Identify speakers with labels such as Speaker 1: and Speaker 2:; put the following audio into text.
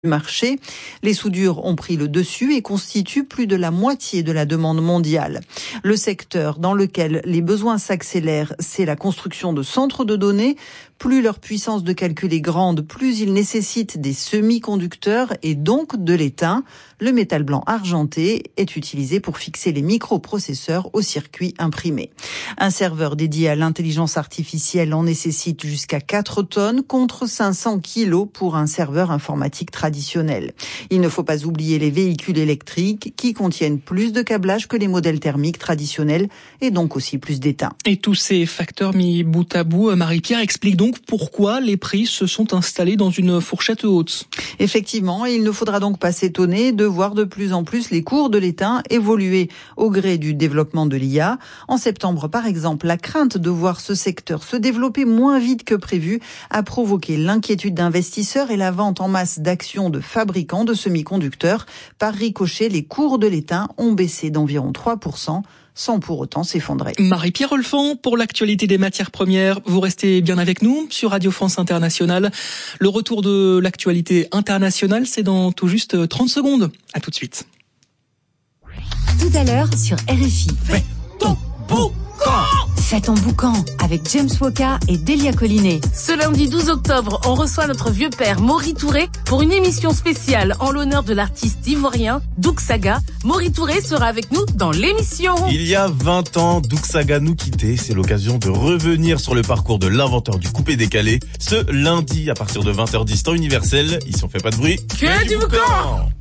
Speaker 1: marché. Les soudures ont pris le dessus et constituent plus de la moitié de la demande mondiale. Le secteur dans lequel les besoins s'accélèrent, c'est la construction de centres de données. Plus leur puissance de calcul est grande, plus ils nécessitent des semi-conducteurs et donc de l'étain. Le métal blanc argenté est utilisé pour fixer les microprocesseurs au circuit imprimé. Un serveur dédié à l'intelligence artificielle en nécessite jusqu'à 4 tonnes contre 500 kilos pour un serveur informatique traditionnel. Il ne faut pas oublier les véhicules électriques qui contiennent plus de câblage que les modèles thermiques traditionnels et donc aussi plus d'étain.
Speaker 2: Et tous ces facteurs mis bout à bout, Marie-Pierre explique donc pourquoi les prix se sont installés dans une fourchette haute.
Speaker 1: Effectivement, il ne faudra donc pas s'étonner de voir de plus en plus les cours de l'étain évoluer au gré du développement de l'IA. En septembre, par exemple, la crainte de voir ce secteur se développer moins vite que prévu a provoqué l'inquiétude d'investisseurs et la vente en masse d'actions de fabricants de semi-conducteurs. Par ricochet, les cours de l'étain ont baissé d'environ 3%. Sans pour autant s'effondrer.
Speaker 2: Marie-Pierre Olfan, pour l'actualité des matières premières, vous restez bien avec nous sur Radio France Internationale. Le retour de l'actualité internationale, c'est dans tout juste 30 secondes. À tout de suite.
Speaker 3: Tout à l'heure sur RFI.
Speaker 4: Fais ton boucan.
Speaker 3: Fais ton boucan avec James Woka et Delia Collinet.
Speaker 5: Ce lundi 12 octobre, on reçoit notre vieux père Maury Touré pour une émission spéciale en l'honneur de l'artiste ivoirien Doug Saga. Maury Touré sera avec nous dans l'émission.
Speaker 4: Il y a 20 ans, Doug Saga nous quittait. C'est l'occasion de revenir sur le parcours de l'inventeur du coupé-décalé. Ce lundi, à partir de 20h10 temps universel, ici on fait pas de bruit.
Speaker 5: Que du boucan.